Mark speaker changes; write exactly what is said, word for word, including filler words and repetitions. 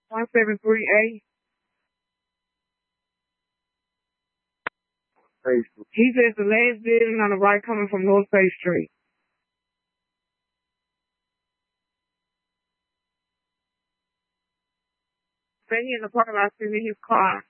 Speaker 1: one seven three A. He says the last building on the right coming from North State Street. Then he in the parking lot sitting in his car.